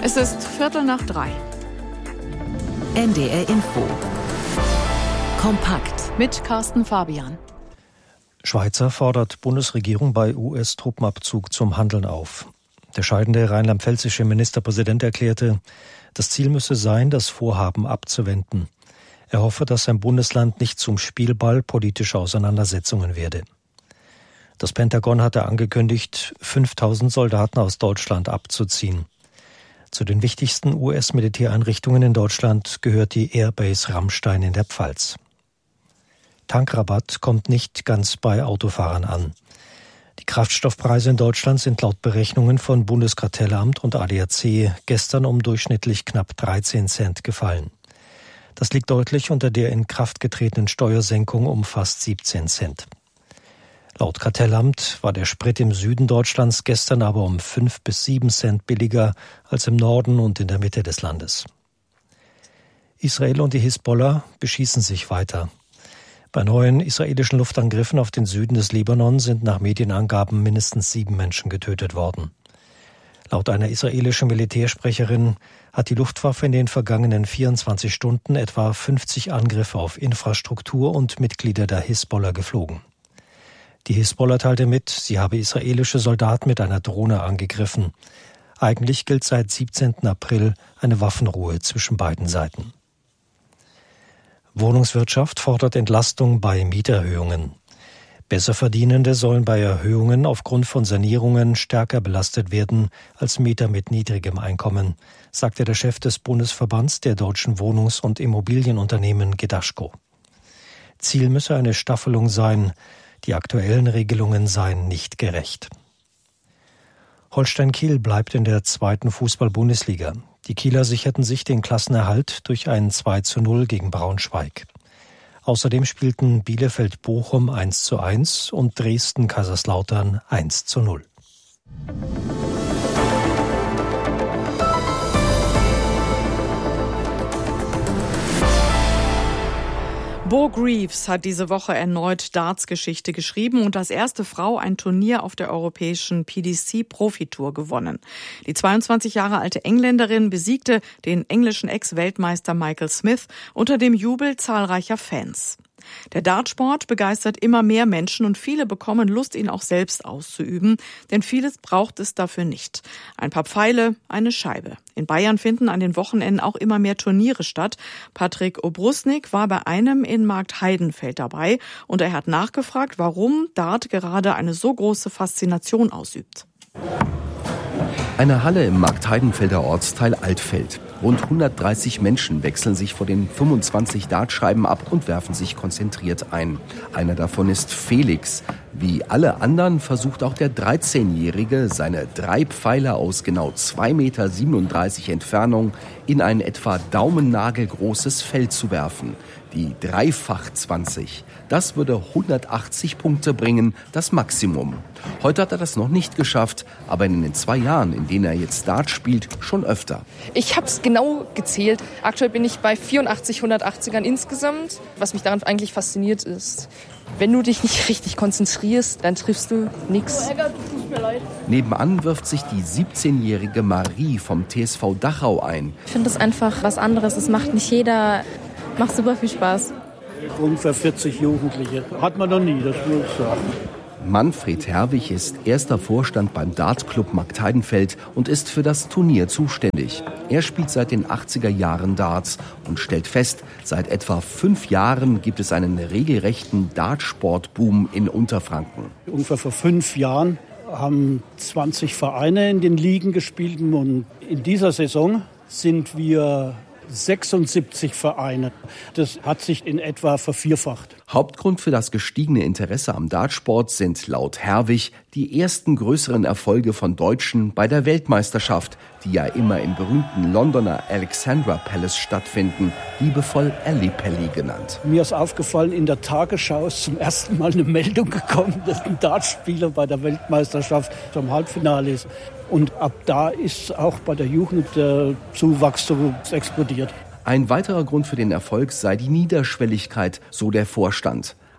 Es ist 2:45. NDR Info. Kompakt. Mit Carsten Fabian. Schweizer fordert Bundesregierung bei US-Truppenabzug zum Handeln auf. Der scheidende rheinland-pfälzische Ministerpräsident erklärte, das Ziel müsse sein, das Vorhaben abzuwenden. Er hoffe, dass sein Bundesland nicht zum Spielball politischer Auseinandersetzungen werde. Das Pentagon hatte angekündigt, 5.000 Soldaten aus Deutschland abzuziehen. Zu den wichtigsten US-Militäreinrichtungen in Deutschland gehört die Airbase Ramstein in der Pfalz. Tankrabatt kommt nicht ganz bei Autofahrern an. Die Kraftstoffpreise in Deutschland sind laut Berechnungen von Bundeskartellamt und ADAC gestern um durchschnittlich knapp 13 Cent gefallen. Das liegt deutlich unter der in Kraft getretenen Steuersenkung um fast 17 Cent. Laut Kartellamt war der Sprit im Süden Deutschlands gestern aber um 5 bis 7 Cent billiger als im Norden und in der Mitte des Landes. Israel und die Hisbollah beschießen sich weiter. Bei neuen israelischen Luftangriffen auf den Süden des Libanon sind nach Medienangaben mindestens 7 Menschen getötet worden. Laut einer israelischen Militärsprecherin hat die Luftwaffe in den vergangenen 24 Stunden etwa 50 Angriffe auf Infrastruktur und Mitglieder der Hisbollah geflogen. Die Hisbollah teilte mit, sie habe israelische Soldaten mit einer Drohne angegriffen. Eigentlich gilt seit 17. April eine Waffenruhe zwischen beiden Seiten. Wohnungswirtschaft fordert Entlastung bei Mieterhöhungen. Besserverdienende sollen bei Erhöhungen aufgrund von Sanierungen stärker belastet werden als Mieter mit niedrigem Einkommen, sagte der Chef des Bundesverbands der deutschen Wohnungs- und Immobilienunternehmen Gedaschko. Ziel müsse eine Staffelung sein. Die aktuellen Regelungen seien nicht gerecht. Holstein Kiel bleibt in der 2. Fußball-Bundesliga. Die Kieler sicherten sich den Klassenerhalt durch einen 2:0 gegen Braunschweig. Außerdem spielten Bielefeld-Bochum 1:1 und Dresden-Kaiserslautern 1:0. Bo Greaves hat diese Woche erneut Darts-Geschichte geschrieben und als erste Frau ein Turnier auf der europäischen PDC-Profitour gewonnen. Die 22 Jahre alte Engländerin besiegte den englischen Ex-Weltmeister Michael Smith unter dem Jubel zahlreicher Fans. Der Dartsport begeistert immer mehr Menschen und viele bekommen Lust, ihn auch selbst auszuüben, denn vieles braucht es dafür nicht. Ein paar Pfeile, eine Scheibe. In Bayern finden an den Wochenenden auch immer mehr Turniere statt. Patrick Obrusnik war bei einem in Marktheidenfeld dabei und er hat nachgefragt, warum Dart gerade eine so große Faszination ausübt. Eine Halle im Marktheidenfelder Ortsteil Altfeld. Rund 130 Menschen wechseln sich vor den 25 Dartscheiben ab und werfen sich konzentriert ein. Einer davon ist Felix. Wie alle anderen versucht auch der 13-Jährige, seine 3 Pfeile aus genau 2,37 Meter Entfernung in ein etwa daumennagelgroßes Feld zu werfen. Die Dreifach 20. Das würde 180 Punkte bringen, das Maximum. Heute hat er das noch nicht geschafft, aber in den 2 Jahren, in denen er jetzt Dart spielt, schon öfter. Ich habe es genau gezählt. Aktuell bin ich bei 84 180ern insgesamt. Was mich daran eigentlich fasziniert ist, wenn du dich nicht richtig konzentrierst, dann triffst du nichts. Nebenan wirft sich die 17-jährige Marie vom TSV Dachau ein. Ich finde es einfach was anderes. Es macht nicht jeder. Macht super viel Spaß. Ungefähr 40 Jugendliche. Hat man noch nie, das muss ich sagen. Manfred Herwig ist erster Vorstand beim Dartclub Marktheidenfeld und ist für das Turnier zuständig. Er spielt seit den 80er Jahren Darts und stellt fest, seit etwa 5 Jahren gibt es einen regelrechten Dartsportboom in Unterfranken. Ungefähr vor 5 Jahren haben 20 Vereine in den Ligen gespielt und in dieser Saison sind wir 76 Vereine. Das hat sich in etwa vervierfacht. Hauptgrund für das gestiegene Interesse am Dartsport sind laut Herwig die ersten größeren Erfolge von Deutschen bei der Weltmeisterschaft, die ja immer im berühmten Londoner Alexandra Palace stattfinden, liebevoll Ellipelli genannt. Mir ist aufgefallen, in der Tagesschau ist zum ersten Mal eine Meldung gekommen, dass ein Dartspieler bei der Weltmeisterschaft zum Halbfinale ist. Und ab da ist auch bei der Jugend der Zuwachs so explodiert. Ein weiterer Grund für den Erfolg sei die Niederschwelligkeit, so der Vorstand.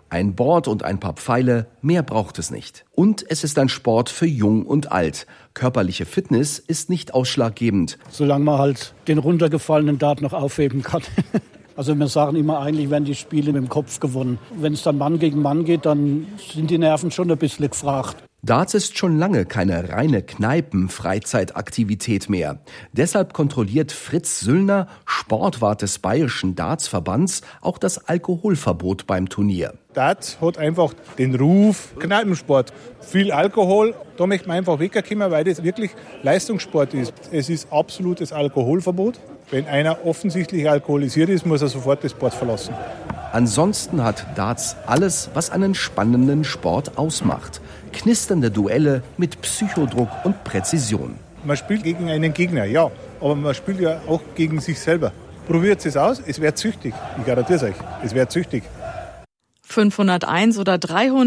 Ein Board und ein paar Pfeile, mehr braucht es nicht. Und es ist ein Sport für Jung und Alt. Körperliche Fitness ist nicht ausschlaggebend. Solange man halt den runtergefallenen Dart noch aufheben kann. Also wir sagen immer, eigentlich werden die Spiele mit dem Kopf gewonnen. Wenn es dann Mann gegen Mann geht, dann sind die Nerven schon ein bisschen gefragt. Darts ist schon lange keine reine Kneipen-Freizeitaktivität mehr. Deshalb kontrolliert Fritz Süllner, Sportwart des Bayerischen Dartsverbands, auch das Alkoholverbot beim Turnier. Darts hat einfach den Ruf Kneipensport. Viel Alkohol, da möchte man einfach wegkommen, weil das wirklich Leistungssport ist. Es ist absolutes Alkoholverbot. Wenn einer offensichtlich alkoholisiert ist, muss er sofort das Board verlassen. Ansonsten hat Darts alles, was einen spannenden Sport ausmacht. Knisternde Duelle mit Psychodruck und Präzision. Man spielt gegen einen Gegner, ja, aber man spielt ja auch gegen sich selber. Probiert es aus, es wird süchtig. Ich garantiere es euch, es wird süchtig. 501 oder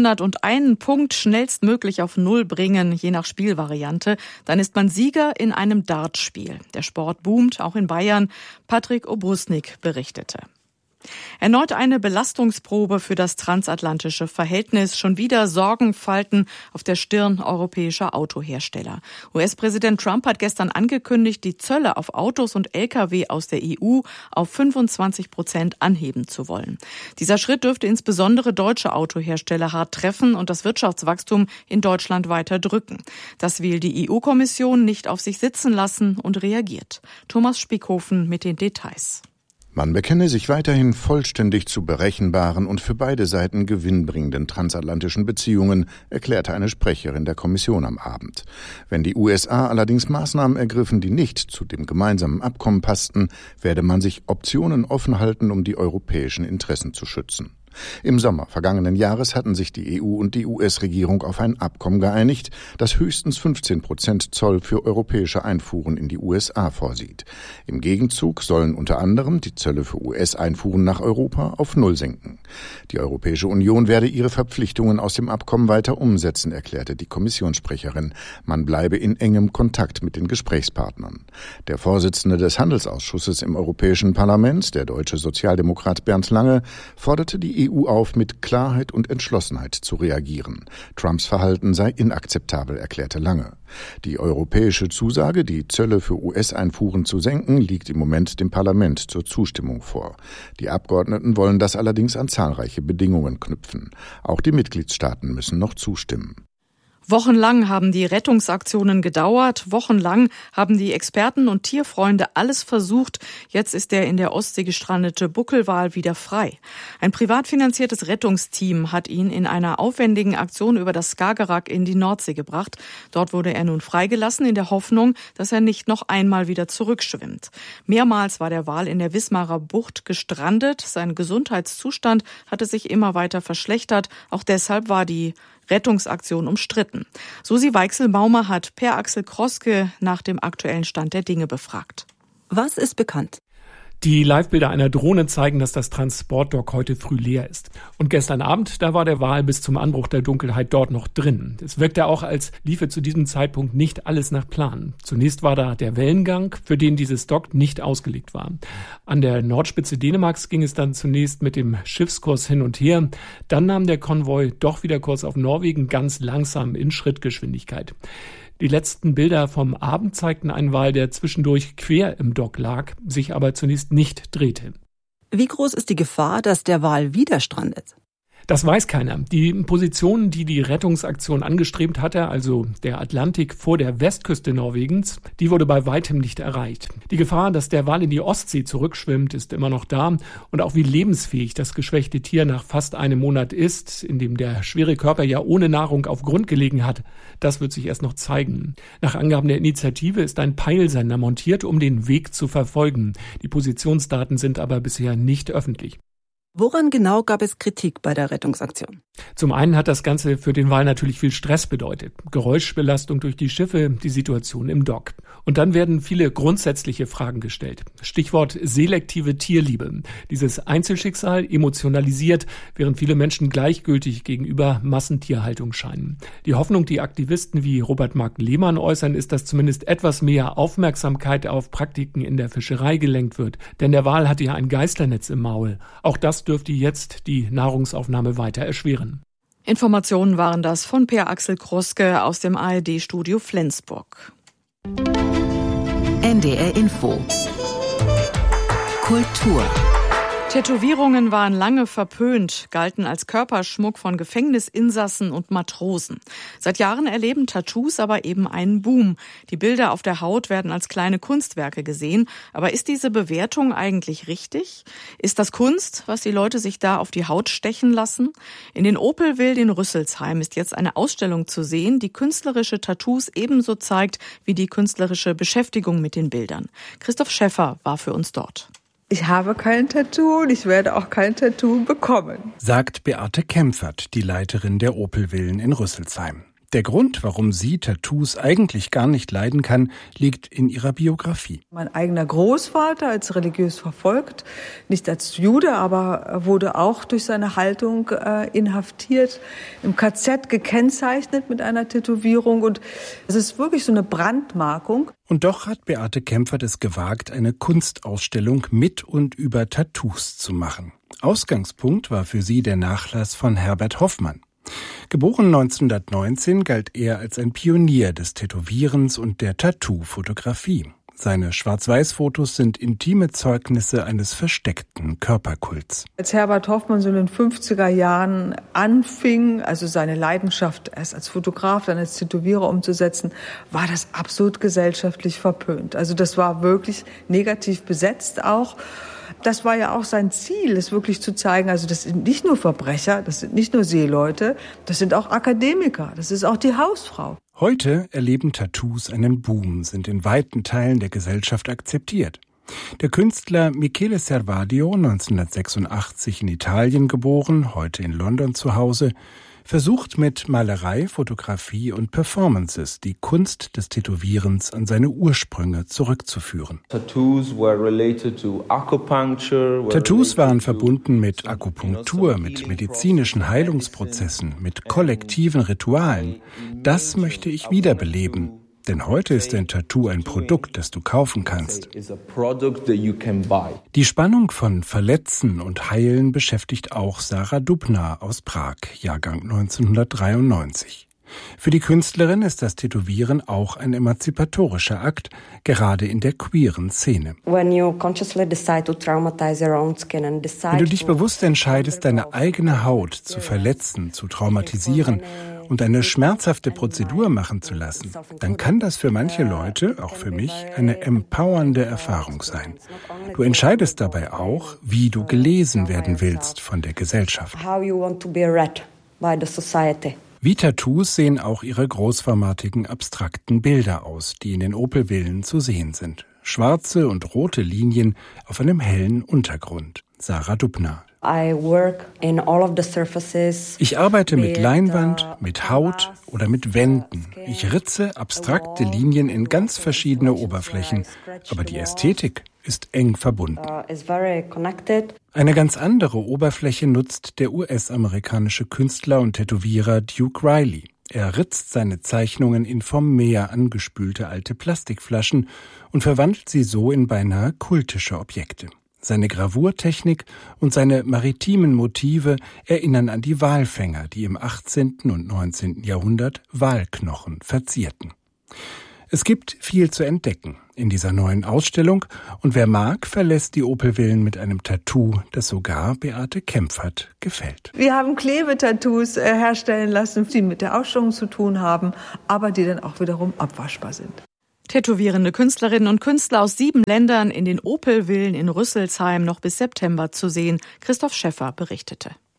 301 Punkt schnellstmöglich auf Null bringen, je nach Spielvariante. Dann ist man Sieger in einem Dartspiel. Der Sport boomt, auch in Bayern. Patrick Obrusnik berichtete. Erneut eine Belastungsprobe für das transatlantische Verhältnis. Schon wieder Sorgenfalten auf der Stirn europäischer Autohersteller. US-Präsident Trump hat gestern angekündigt, die Zölle auf Autos und Lkw aus der EU auf 25% anheben zu wollen. Dieser Schritt dürfte insbesondere deutsche Autohersteller hart treffen und das Wirtschaftswachstum in Deutschland weiter drücken. Das will die EU-Kommission nicht auf sich sitzen lassen und reagiert. Thomas Spiekhofen mit den Details. Man bekenne sich weiterhin vollständig zu berechenbaren und für beide Seiten gewinnbringenden transatlantischen Beziehungen, erklärte eine Sprecherin der Kommission am Abend. Wenn die USA allerdings Maßnahmen ergriffen, die nicht zu dem gemeinsamen Abkommen passten, werde man sich Optionen offen halten, um die europäischen Interessen zu schützen. Im Sommer vergangenen Jahres hatten sich die EU und die US-Regierung auf ein Abkommen geeinigt, das höchstens 15% Zoll für europäische Einfuhren in die USA vorsieht. Im Gegenzug sollen unter anderem die Zölle für US-Einfuhren nach Europa auf Null sinken. Die Europäische Union werde ihre Verpflichtungen aus dem Abkommen weiter umsetzen, erklärte die Kommissionssprecherin. Man bleibe in engem Kontakt mit den Gesprächspartnern. Der Vorsitzende des Handelsausschusses im Europäischen Parlament, der deutsche Sozialdemokrat Bernd Lange, forderte die EU auf, mit Klarheit und Entschlossenheit zu reagieren. Trumps Verhalten sei inakzeptabel, erklärte Lange. Die europäische Zusage, die Zölle für US-Einfuhren zu senken, liegt im Moment dem Parlament zur Zustimmung vor. Die Abgeordneten wollen das allerdings an zahlreiche Bedingungen knüpfen. Auch die Mitgliedstaaten müssen noch zustimmen. Wochenlang haben die Rettungsaktionen gedauert. Wochenlang haben die Experten und Tierfreunde alles versucht. Jetzt ist der in der Ostsee gestrandete Buckelwal wieder frei. Ein privat finanziertes Rettungsteam hat ihn in einer aufwendigen Aktion über das Skagerrak in die Nordsee gebracht. Dort wurde er nun freigelassen in der Hoffnung, dass er nicht noch einmal wieder zurückschwimmt. Mehrmals war der Wal in der Wismarer Bucht gestrandet. Sein Gesundheitszustand hatte sich immer weiter verschlechtert. Auch deshalb war die Rettungsaktion umstritten. Susi Weichselbaumer hat Per Axel Kroske nach dem aktuellen Stand der Dinge befragt. Was ist bekannt? Die Livebilder einer Drohne zeigen, dass das Transportdock heute früh leer ist. Und gestern Abend, da war der Wal bis zum Anbruch der Dunkelheit dort noch drin. Es wirkte auch, als liefe zu diesem Zeitpunkt nicht alles nach Plan. Zunächst war da der Wellengang, für den dieses Dock nicht ausgelegt war. An der Nordspitze Dänemarks ging es dann zunächst mit dem Schiffskurs hin und her. Dann nahm der Konvoi doch wieder Kurs auf Norwegen, ganz langsam in Schrittgeschwindigkeit. Die letzten Bilder vom Abend zeigten einen Wal, der zwischendurch quer im Dock lag, sich aber zunächst nicht drehte. Wie groß ist die Gefahr, dass der Wal wieder strandet? Das weiß keiner. Die Position, die die Rettungsaktion angestrebt hatte, also der Atlantik vor der Westküste Norwegens, die wurde bei weitem nicht erreicht. Die Gefahr, dass der Wal in die Ostsee zurückschwimmt, ist immer noch da. Und auch wie lebensfähig das geschwächte Tier nach fast einem Monat ist, in dem der schwere Körper ja ohne Nahrung auf Grund gelegen hat, das wird sich erst noch zeigen. Nach Angaben der Initiative ist ein Peilsender montiert, um den Weg zu verfolgen. Die Positionsdaten sind aber bisher nicht öffentlich. Woran genau gab es Kritik bei der Rettungsaktion? Zum einen hat das Ganze für den Wal natürlich viel Stress bedeutet. Geräuschbelastung durch die Schiffe, die Situation im Dock. Und dann werden viele grundsätzliche Fragen gestellt. Stichwort selektive Tierliebe. Dieses Einzelschicksal emotionalisiert, während viele Menschen gleichgültig gegenüber Massentierhaltung scheinen. Die Hoffnung, die Aktivisten wie Robert Mark Lehmann äußern, ist, dass zumindest etwas mehr Aufmerksamkeit auf Praktiken in der Fischerei gelenkt wird. Denn der Wal hat ja ein Geisternetz im Maul. Auch das das dürfte jetzt die Nahrungsaufnahme weiter erschweren. Informationen waren das von Per Axel Kroske aus dem ARD-Studio Flensburg. NDR Info. Kultur. Tätowierungen waren lange verpönt, galten als Körperschmuck von Gefängnisinsassen und Matrosen. Seit Jahren erleben Tattoos aber eben einen Boom. Die Bilder auf der Haut werden als kleine Kunstwerke gesehen. Aber ist diese Bewertung eigentlich richtig? Ist das Kunst, was die Leute sich da auf die Haut stechen lassen? In den Opelwild in Rüsselsheim ist jetzt eine Ausstellung zu sehen, die künstlerische Tattoos ebenso zeigt wie die künstlerische Beschäftigung mit den Bildern. Christoph Schäffer war für uns dort. Ich habe kein Tattoo und ich werde auch kein Tattoo bekommen, sagt Beate Kempfert, die Leiterin der Opelvillen in Rüsselsheim. Der Grund, warum sie Tattoos eigentlich gar nicht leiden kann, liegt in ihrer Biografie. Mein eigener Großvater, als religiös verfolgt, nicht als Jude, aber wurde auch durch seine Haltung inhaftiert, im KZ gekennzeichnet mit einer Tätowierung. Und es ist wirklich so eine Brandmarkung. Und doch hat Beate Kempfert es gewagt, eine Kunstausstellung mit und über Tattoos zu machen. Ausgangspunkt war für sie der Nachlass von Herbert Hoffmann. Geboren 1919 galt er als ein Pionier des Tätowierens und der Tattoo-Fotografie. Seine Schwarz-Weiß-Fotos sind intime Zeugnisse eines versteckten Körperkults. Als Herbert Hoffmann so in den 50er Jahren anfing, also seine Leidenschaft erst als Fotograf, dann als Tätowierer umzusetzen, war das absolut gesellschaftlich verpönt. Also das war wirklich negativ besetzt auch. Das war ja auch sein Ziel, es wirklich zu zeigen, also das sind nicht nur Verbrecher, das sind nicht nur Seeleute, das sind auch Akademiker, das ist auch die Hausfrau. Heute erleben Tattoos einen Boom, sind in weiten Teilen der Gesellschaft akzeptiert. Der Künstler Michele Servadio, 1986 in Italien geboren, heute in London zu Hause, versucht mit Malerei, Fotografie und Performances die Kunst des Tätowierens an seine Ursprünge zurückzuführen. Tattoos waren verbunden mit Akupunktur, mit medizinischen Heilungsprozessen, mit kollektiven Ritualen. Das möchte ich wiederbeleben. Denn heute ist ein Tattoo ein Produkt, das du kaufen kannst. Die Spannung von Verletzen und Heilen beschäftigt auch Sarah Dubna aus Prag, Jahrgang 1993. Für die Künstlerin ist das Tätowieren auch ein emanzipatorischer Akt, gerade in der queeren Szene. Wenn du dich bewusst entscheidest, deine eigene Haut zu verletzen, zu traumatisieren und eine schmerzhafte Prozedur machen zu lassen, dann kann das für manche Leute, auch für mich, eine empowernde Erfahrung sein. Du entscheidest dabei auch, wie du gelesen werden willst von der Gesellschaft. Wie Tattoos sehen auch ihre großformatigen abstrakten Bilder aus, die in den Opelvillen zu sehen sind. Schwarze und rote Linien auf einem hellen Untergrund. Sarah Dubna. Ich arbeite mit Leinwand, mit Haut oder mit Wänden. Ich ritze abstrakte Linien in ganz verschiedene Oberflächen, aber die Ästhetik ist eng verbunden. Eine ganz andere Oberfläche nutzt der US-amerikanische Künstler und Tätowierer Duke Riley. Er ritzt seine Zeichnungen in vom Meer angespülte alte Plastikflaschen und verwandelt sie so in beinahe kultische Objekte. Seine Gravurtechnik und seine maritimen Motive erinnern an die Walfänger, die im 18. und 19. Jahrhundert Walknochen verzierten. Es gibt viel zu entdecken in dieser neuen Ausstellung und wer mag, verlässt die Opelvillen mit einem Tattoo, das sogar Beate Kempfert gefällt. Wir haben Klebetattoos herstellen lassen, die mit der Ausstellung zu tun haben, aber die dann auch wiederum abwaschbar sind. Tätowierende Künstlerinnen und Künstler aus 7 Ländern in den Opelvillen in Rüsselsheim noch bis September zu sehen. Christoph Schäffer berichtete.